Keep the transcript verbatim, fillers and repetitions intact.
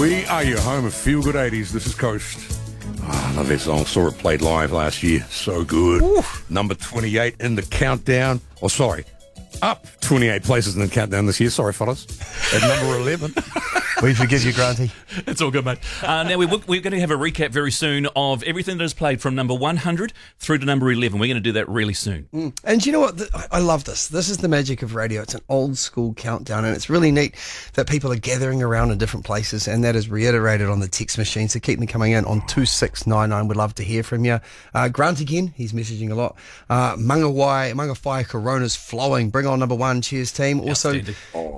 We are your home of Feel Good eighties. This is Coast. Oh, I love that song. Saw it played live last year. So good. Oof. Number twenty-eight in the countdown. Oh, sorry. Up twenty-eight places in the countdown this year. Sorry, fellas. At number eleven. We forgive you, Granty. It's all good, mate. Uh, now, we're, we're going to have a recap very soon of everything that is played from number one hundred through to number eleven. We're going to do that really soon. Mm. And you know what? I love this. This is the magic of radio. It's an old school countdown, and it's really neat that people are gathering around in different places, and that is reiterated on the text machine. So keep them coming in on two six nine nine. We'd love to hear from you. Uh, Grant again, he's messaging a lot. Uh, Mangawai, Mangawhai Corona's flowing. Bring on number one. Cheers, team. Also,